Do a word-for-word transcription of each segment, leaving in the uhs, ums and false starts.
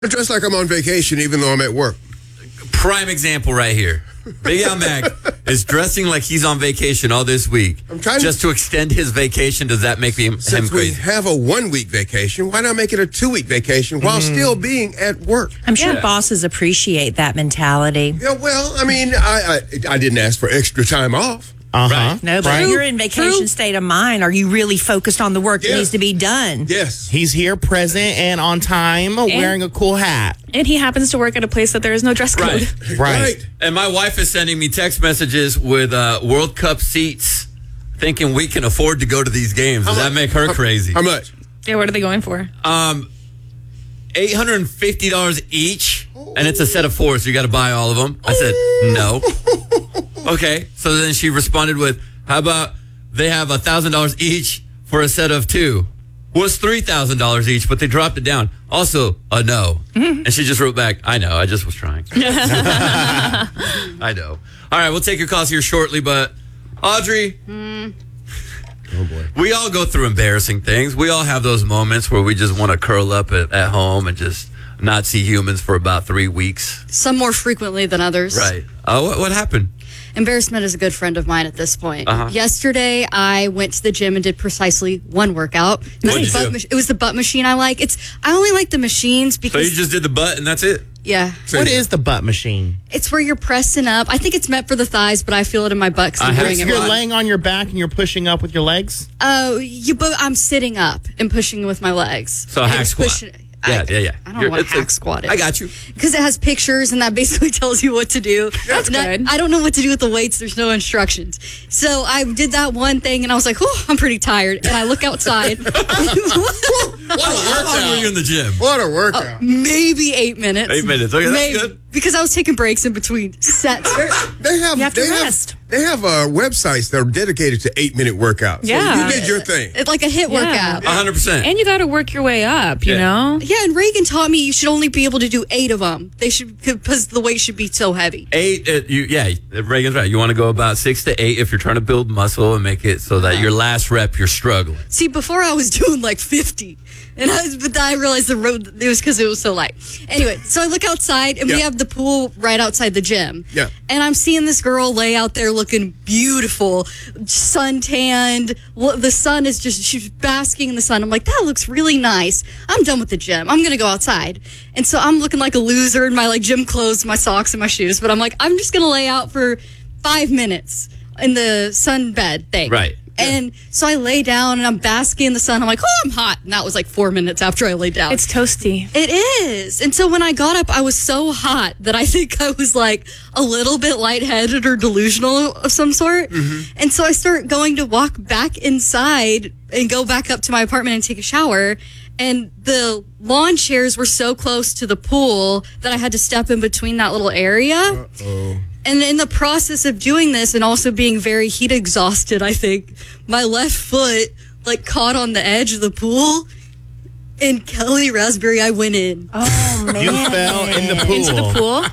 I dress like I'm on vacation even though I'm at work. Prime example right here. Big Al Mac is dressing like he's on vacation all this week. I'm trying just to, to extend his vacation. Does that make him, Since him crazy? we have a one-week vacation, why not make it a two-week vacation while mm. still being at work? I'm sure yeah. bosses appreciate that mentality. Yeah, well, I mean, I I, I didn't ask for extra time off. Uh-huh. Right. No, but right. if you're in vacation True. state of mind, are you really focused on the work yes. that needs to be done? Yes. He's here, present, and on time, and, wearing a cool hat. And he happens to work at a place that there is no dress code. Right. Right. right. And my wife is sending me text messages with uh, World Cup seats, thinking we can afford to go to these games. Does how that make her how, crazy? How much? Yeah, what are they going for? Um, eight hundred fifty dollars each, and it's a set of four, so you got to buy all of them. I said, no. Okay. So then she responded with, how about they have one thousand dollars each for a set of two? Was three thousand dollars each, but they dropped it down. Also, a no. Mm-hmm. And she just wrote back, I know, I just was trying. I know. All right, we'll take your calls here shortly, but Audrey. Mm. Oh, boy. We all go through embarrassing things. We all have those moments where we just want to curl up at, at home and just not see humans for about three weeks. Some more frequently than others. Right. Uh, what, what happened? Embarrassment is a good friend of mine at this point. Uh-huh. Yesterday, I went to the gym and did precisely one workout. It was, What'd the you butt do? mach- it was the butt machine I like. It's I only like the machines So because you just did the butt and that's it? yeah, What is the butt machine? it's where you're pressing up. I think it's meant for the thighs, but I feel it in my butt because I I'm have doing it You're wrong. laying on your back and you're pushing up with your legs? Oh, you. But I'm sitting up and pushing with my legs. So a And hack it's squat. pushing- Yeah, I, yeah, yeah. I don't You're- know what a it's a- hack squat is. I got you. Because it has pictures and that basically tells you what to do. That's And I- good. I don't know what to do with the weights. There's no instructions. So I did that one thing and I was like, oh, I'm pretty tired. And I look outside. What How long were you in the gym? What a workout. Maybe eight minutes. Eight minutes. Okay, that's Maybe. good. Because I was taking breaks in between sets. They have, You have to they rest. have, they have uh, websites that are dedicated to eight-minute workouts. Yeah. So you did your thing. It's like a hit Yeah. workout. one hundred percent. And you got to work your way up, you Yeah. know? Yeah, and Reagan taught me you should only be able to do eight of them. They should, because the weight should be so heavy. Eight, uh, you, yeah, Reagan's right. You want to go about six to eight if you're trying to build muscle and make it so that your last rep, you're struggling. See, before I was doing like fifty. And I was, but then I realized the road, it was because it was so light. Anyway, so I look outside and Yeah. we have the pool right outside the gym. Yeah. And I'm seeing this girl lay out there looking beautiful, suntanned. Well, the sun is just, she's basking in the sun. I'm like, that looks really nice. I'm done with the gym. I'm going to go outside. And so I'm looking like a loser in my like gym clothes, my socks and my shoes. But I'm like, I'm just going to lay out for five minutes in the sun bed thing. Right. And so I lay down and I'm basking in the sun. I'm like, oh, I'm hot. And that was like four minutes after I laid down. It's toasty. It is. And so when I got up, I was so hot that I think I was like a little bit lightheaded or delusional of some sort. Mm-hmm. And so I start going to walk back inside and go back up to my apartment and take a shower. And the lawn chairs were so close to the pool that I had to step in between that little area. Uh-oh. And in the process of doing this and also being very heat exhausted, I think, my left foot, like, caught on the edge of the pool. And Kelly Raspberry, I went in. Oh, man. You fell in the pool. Into the pool?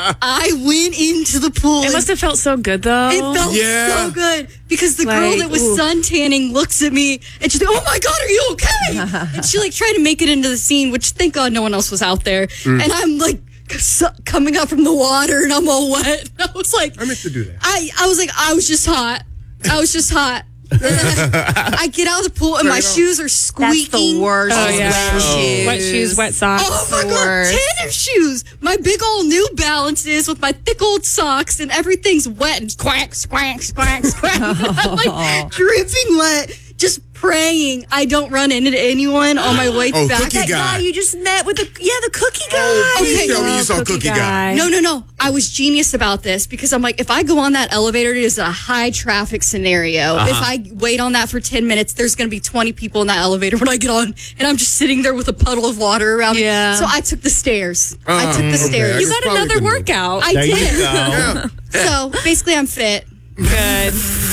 I went into the pool. It must have felt so good, though. It felt Yeah. so good. Because the girl Like, that was ooh. sun tanning looks at me and she's like, oh my God, are you okay? And she, like, tried to make it into the scene, which thank God no one else was out there. And I'm, like, su- coming up from the water and I'm all wet. I was like, I meant to do that. I, I was like, I was just hot. I was just hot. And then I, I get out of the pool and my shoes are squeaking. That's the worst. Oh, yeah. Wet shoes. Wet shoes, wet socks. Oh my the God, worst. tennis shoes. My big old New Balances with my thick old socks and everything's wet and squack, squack, squack, squack. I'm like dripping wet. Just praying I don't run into anyone on my way Oh, back. cookie That guy. guy you just met with the, yeah, the cookie guy. Oh, please Okay. tell me you saw Cookie, Guy. No, no, no. I was genius about this because I'm like, if I go on that elevator, it is a high traffic scenario. Uh-huh. If I wait on that for ten minutes, there's going to be twenty people in that elevator when I get on, and I'm just sitting there with a puddle of water around Yeah. me. So I took the stairs. I Uh, took the okay. stairs. I You guess got probably another couldn't do it. workout. I There you did. go. Yeah. So basically, I'm fit. Good.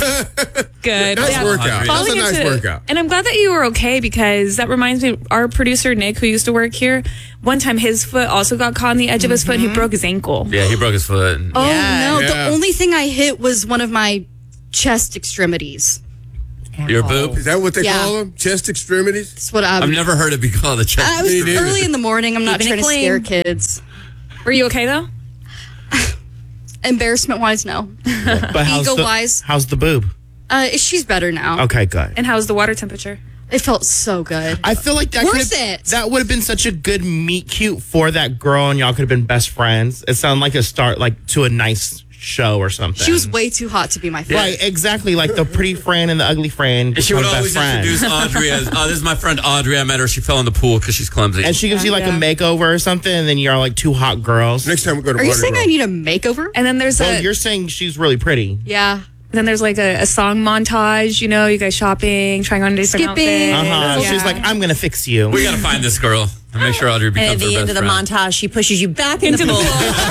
Good. Nice Yeah. workout. That's a Falling nice into- workout. And I'm glad that you were okay because that reminds me, our producer, Nick, who used to work here, one time his foot also got caught on the edge of his foot and he broke his ankle. Yeah, he broke his foot. And, Oh Yeah. no! Yeah. The only thing I hit was one of my chest extremities. Your boob? Is that what they Yeah. call them? Chest extremities? That's what I'm. I've never heard it be called a chest. I was Me neither. early in the morning. I'm not Keeping it trying to scare clean. kids. Were you okay though? Embarrassment wise, no. But how's the, Ego-wise. how's the boob? Uh, she's better now. Okay, good. And how's the water temperature? It felt so good. I feel like that Worth could've- it. that would have been such a good meet cute for that girl, and y'all could have been best friends. It sounded like a start, like to a nice show or something. She was way too hot to be my friend. right, exactly, like the pretty friend and the ugly friend. And she would become always best friends. introduce Audrey as, oh, this is my friend Audrey. I met her. She fell in the pool because she's clumsy. And she gives you like Yeah. a makeover or something, and then you're like two hot girls. Next time we go to Are you Mardi saying Gras. I need a makeover? And then there's Well, a you're saying she's really pretty. Yeah. then there's like a, a song montage. You know, you guys shopping, trying on different Skipping. outfits. Uh-huh. Yeah. She's like, I'm gonna fix you. we got to find this girl and make sure Audrey And becomes at her the end best of the friend. montage, she pushes you back into, Into the the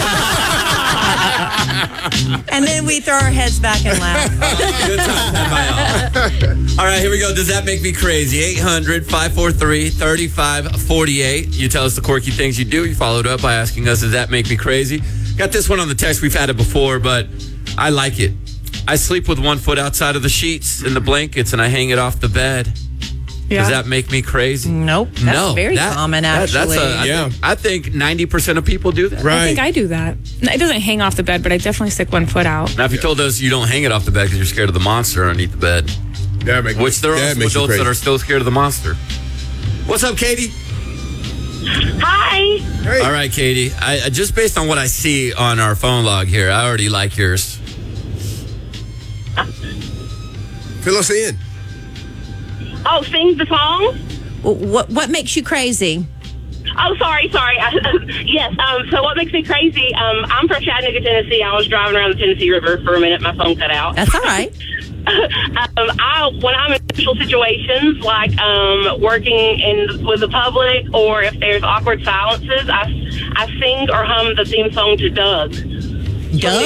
pool. And then we throw our heads back and laugh. Good times had by all. All right, here we go. Does that make me crazy? eight hundred, five four three, three five four eight. You tell us the quirky things you do. You followed up by asking us, does that make me crazy? Got this one on the text. We've had it before, but I like it. I sleep with one foot outside of the sheets in the blankets, and I hang it off the bed. Yeah. Does that make me crazy? Nope. That's no, very that- common, that- actually. that's a, I Yeah. think, I think ninety percent of people do that. I Right. think I do that. It doesn't hang off the bed, but I definitely stick one foot out. Now, if you told us you don't hang it off the bed because you're scared of the monster underneath the bed, That make, which there are that some makes you adults that crazy. are still scared of the monster. What's up, Katie? Hi. Hey. All right, Katie. I, I just based on what I see on our phone log here, I already like yours. Fill us in. Oh, sing the song? What What makes you crazy? Oh, sorry, sorry. yes. Um, so what makes me crazy? Um, I'm from Chattanooga, Tennessee. I was driving around the Tennessee River for a minute. My phone cut out. That's all right. um, I when I'm in social situations like um, working in with the public, or if there's awkward silences, I I sing or hum the theme song to Doug. Doug?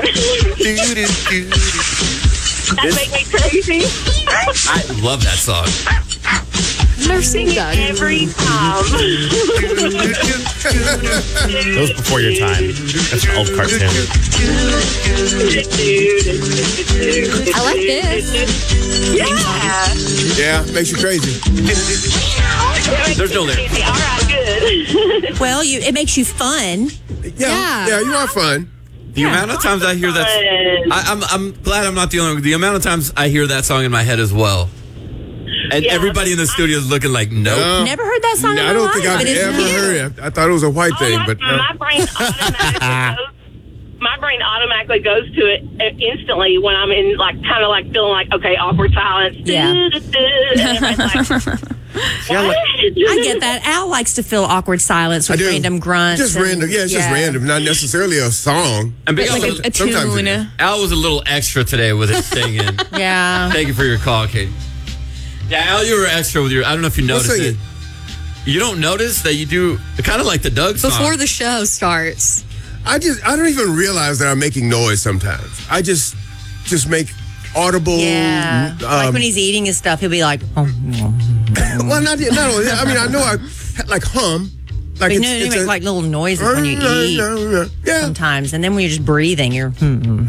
That make me crazy. I love that song. I've never seen Doug. Every time. That was before your time. That's an old cartoon. I like this. Yeah. Yeah, makes you crazy. There's no lyrics. All right, good. Well, you it makes you fun. Yeah, Yeah. yeah, you are fun. The amount of times I hear that, I, I'm I'm glad I'm not the only one. The amount of times I hear that song in my head as well, and Yeah. everybody in the studio is looking like, nope. No. Never heard that song in I my don't life, think I've but it's ever cute. heard it. I thought it was a white Oh, thing, my, but no. my brain automatically goes. My brain automatically goes to it instantly when I'm in like kind of like feeling like okay, awkward silence. Yeah. And everybody's like, See, I like- I get that. Al likes to fill awkward silence I with do. random grunts. Just and- random. Yeah, it's just random. Not necessarily a song. And because Like a, a Sometimes it tune. is. Al was a little extra today with his singing. Yeah. Thank you for your call, Katie. Yeah, Al, you were extra with your. I don't know if you What's noticed it. singing? You don't notice that you do kind of like the Doug song. Before the show starts. I just I don't even realize that I'm making noise sometimes. I just just make audible. Yeah. like um, when he's eating his stuff, he'll be like, oh, well, not not only that. I mean, I know I like hum. Like you it's, know, you it's make a- like little noises when you eat Yeah. sometimes. And then when you're just breathing, you're, hmm.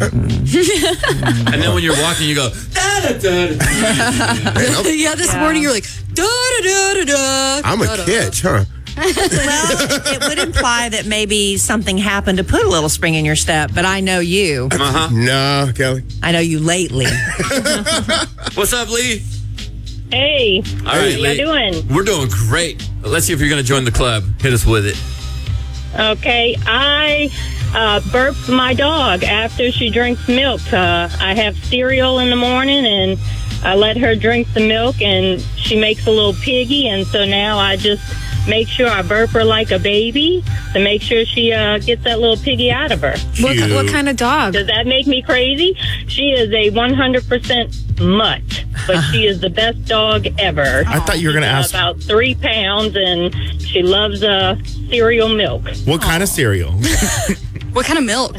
and then when you're walking, you go. Da, da, da, da. Yeah, this morning you're like, da da da da da. I'm a catch, huh? Well, it would imply that maybe something happened to put a little spring in your step, but I know you. Uh-huh. No, Kelly. I know you lately. What's up, Lee? hey, All right, how Lee. you doing? We're doing great. Let's see if you're going to join the club. Hit us with it. Okay, I uh, burped my dog after she drinks milk. Uh, I have cereal in the morning, and I let her drink the milk, and she makes a little piggy, and so now I just make sure I burp her like a baby to make sure she uh, gets that little piggy out of her. What, ki- what kind of dog? Does that make me crazy? She is a one hundred percent mutt, but she is the best dog ever. I thought you were going to Uh, ask about three pounds, and she loves uh, cereal milk. what kind of cereal. What kind of milk?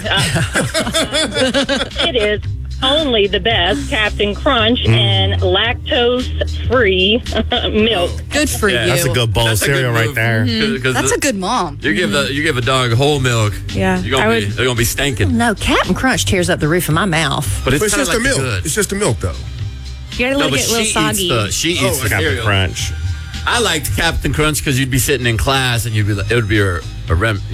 It is only the best Captain Crunch Mm. and lactose-free milk. Good for Yeah, you. That's a good bowl of That's a good cereal right move. there. Cause, 'cause That's the- a good mom. You give the you give a dog whole milk. Yeah, You're gonna I be would- they're gonna be stinking. No, Captain Crunch tears up the roof of my mouth. But it's, But it's kinda just like the milk. good. It's just the milk, though. You gotta No, let but it get a little she soggy. eats the she eats Oh, the Captain cereal. Crunch. I liked Captain Crunch because you'd be sitting in class and you'd be like, it would be a, a rem,